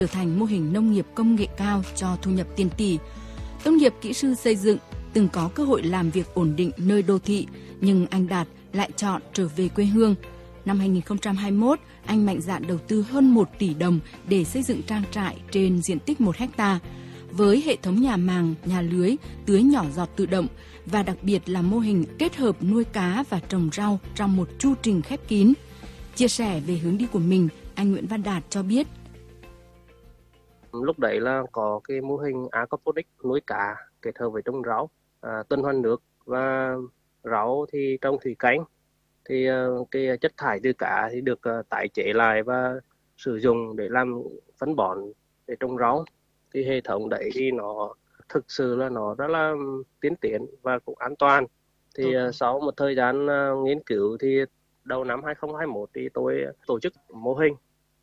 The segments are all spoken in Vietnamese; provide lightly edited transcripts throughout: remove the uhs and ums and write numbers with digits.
trở thành mô hình nông nghiệp công nghệ cao cho thu nhập tiền tỷ. Tốt nghiệp kỹ sư xây dựng, từng có cơ hội làm việc ổn định nơi đô thị, nhưng anh Đạt lại chọn trở về quê hương. Năm 2021, anh mạnh dạn đầu tư hơn 1 tỷ đồng để xây dựng trang trại trên diện tích 1 hectare, với hệ thống nhà màng, nhà lưới, tưới nhỏ giọt tự động và đặc biệt là mô hình kết hợp nuôi cá và trồng rau trong một chu trình khép kín. Chia sẻ về hướng đi của mình, anh Nguyễn Văn Đạt cho biết. Lúc đấy là có cái mô hình aquaponics nuôi cá kết hợp với trồng rau, tuần hoàn nước và rau thì trồng thủy canh. Thì cái chất thải từ cá thì được tái chế lại và sử dụng để làm phân bón để trồng rau. Cái hệ thống đấy thì nó thực sự là nó rất là tiến tiến và cũng an toàn. Thì sau một thời gian nghiên cứu thì đầu năm 2021 thì tôi tổ chức mô hình.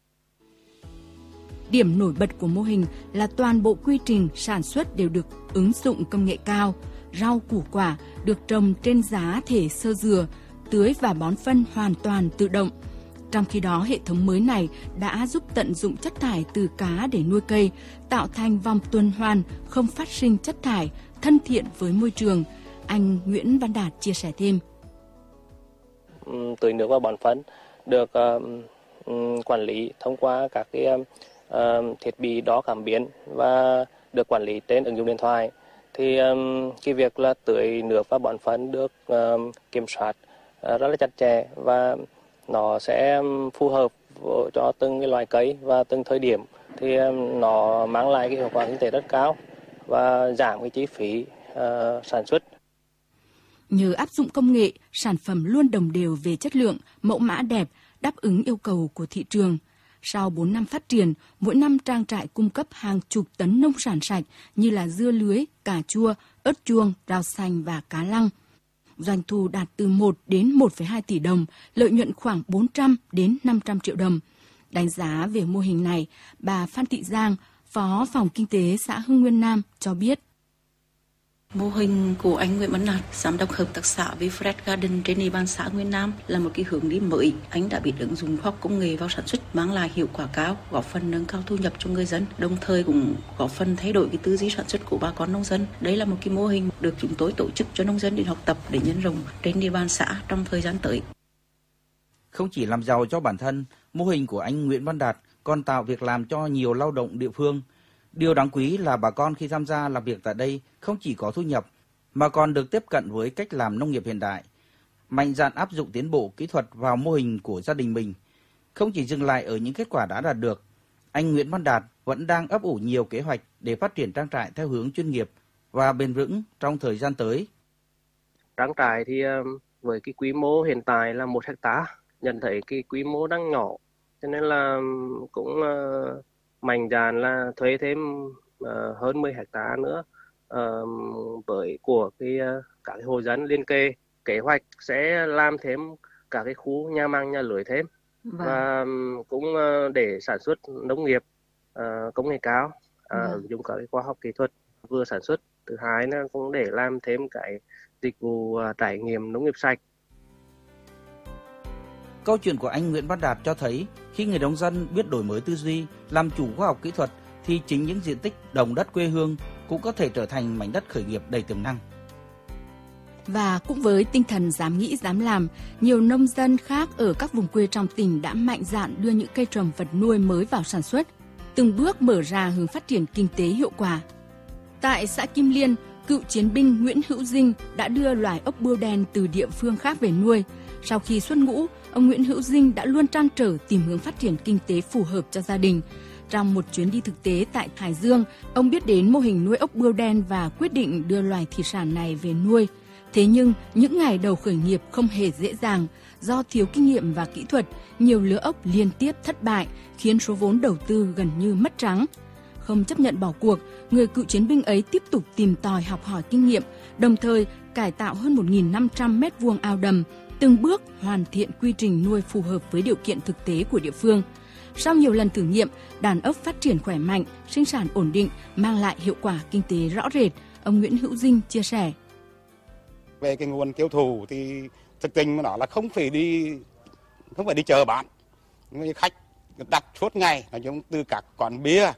Điểm nổi bật của mô hình là toàn bộ quy trình sản xuất đều được ứng dụng công nghệ cao. Rau củ quả được trồng trên giá thể xơ dừa, tưới và bón phân hoàn toàn tự động. Trong khi đó, hệ thống mới này đã giúp tận dụng chất thải từ cá để nuôi cây, tạo thành vòng tuần hoàn, không phát sinh chất thải, thân thiện với môi trường. Anh Nguyễn Văn Đạt chia sẻ thêm. Tưới nước và bón phân được quản lý thông qua các cái thiết bị đo cảm biến và được quản lý trên ứng dụng điện thoại. Thì cái việc là tưới nước và bón phân được kiểm soát rất là chặt chẽ và nó sẽ phù hợp cho từng cái loại cây và từng thời điểm. Thì nó mang lại cái hiệu quả kinh tế rất cao và giảm cái chi phí sản xuất. Nhờ áp dụng công nghệ, sản phẩm luôn đồng đều về chất lượng, mẫu mã đẹp, đáp ứng yêu cầu của thị trường. Sau 4 năm phát triển, mỗi năm trang trại cung cấp hàng chục tấn nông sản sạch như là dưa lưới, cà chua, ớt chuông, rau xanh và cá lăng. Doanh thu đạt từ 1 đến 1,2 tỷ đồng, lợi nhuận khoảng 400 đến 500 triệu đồng. Đánh giá về mô hình này, bà Phan Thị Giang, Phó Phòng Kinh tế xã Hưng Nguyên Nam cho biết. Mô hình của anh Nguyễn Văn Đạt, giám đốc hợp tác xã Vifred Garden trên địa bàn xã Nguyên Nam là một cái hướng đi mới. Anh đã biết ứng dụng khoa học công nghệ vào sản xuất, mang lại hiệu quả cao, góp phần nâng cao thu nhập cho người dân, đồng thời cũng góp phần thay đổi cái tư duy sản xuất của bà con nông dân. Đây là một cái mô hình được chúng tôi tổ chức cho nông dân đến học tập để nhân rộng trên địa bàn xã trong thời gian tới. Không chỉ làm giàu cho bản thân, mô hình của anh Nguyễn Văn Đạt còn tạo việc làm cho nhiều lao động địa phương. Điều đáng quý là bà con khi tham gia làm việc tại đây không chỉ có thu nhập, mà còn được tiếp cận với cách làm nông nghiệp hiện đại, mạnh dạn áp dụng tiến bộ kỹ thuật vào mô hình của gia đình mình. Không chỉ dừng lại ở những kết quả đã đạt được, anh Nguyễn Văn Đạt vẫn đang ấp ủ nhiều kế hoạch để phát triển trang trại theo hướng chuyên nghiệp và bền vững trong thời gian tới. Trang trại thì với cái quy mô hiện tại là 1 hectare, nhận thấy cái quy mô đang nhỏ, cho nên là cũng mạnh dạn là thuê thêm hơn 10 hectare nữa với của các cái hộ dân liên kề. Kế hoạch sẽ làm thêm các cái khu nhà màng nhà lưới thêm và cũng để sản xuất nông nghiệp công nghệ cao, ứng dụng các cái khoa học kỹ thuật vừa sản xuất. Thứ hai là cũng để làm thêm cái dịch vụ trải nghiệm nông nghiệp sạch. Câu chuyện của anh Nguyễn Văn Đạt cho thấy khi người nông dân biết đổi mới tư duy, làm chủ khoa học kỹ thuật thì chính những diện tích đồng đất quê hương cũng có thể trở thành mảnh đất khởi nghiệp đầy tiềm năng. Và cũng với tinh thần dám nghĩ dám làm, nhiều nông dân khác ở các vùng quê trong tỉnh đã mạnh dạn đưa những cây trồng vật nuôi mới vào sản xuất, từng bước mở ra hướng phát triển kinh tế hiệu quả. Tại xã Kim Liên, cựu chiến binh Nguyễn Hữu Dinh đã đưa loài ốc bươu đen từ địa phương khác về nuôi. Sau khi xuất ngũ, ông Nguyễn Hữu Dinh đã luôn trăn trở tìm hướng phát triển kinh tế phù hợp cho gia đình. Trong một chuyến đi thực tế tại Hải Dương, ông biết đến mô hình nuôi ốc bươu đen và quyết định đưa loài thủy sản này về nuôi. Thế nhưng, những ngày đầu khởi nghiệp không hề dễ dàng. Do thiếu kinh nghiệm và kỹ thuật, nhiều lứa ốc liên tiếp thất bại, khiến số vốn đầu tư gần như mất trắng. Không chấp nhận bỏ cuộc, người cựu chiến binh ấy tiếp tục tìm tòi học hỏi kinh nghiệm, đồng thời cải tạo hơn 1.500 m2 ao đầm, từng bước hoàn thiện quy trình nuôi phù hợp với điều kiện thực tế của địa phương. Sau nhiều lần thử nghiệm, đàn ốc phát triển khỏe mạnh, sinh sản ổn định, mang lại hiệu quả kinh tế rõ rệt, ông Nguyễn Hữu Dinh chia sẻ. Về cái nguồn tiêu thụ thì thực tình mà nói là không phải đi chờ bán, khách đặt suốt ngày, nói chung từ các quán bia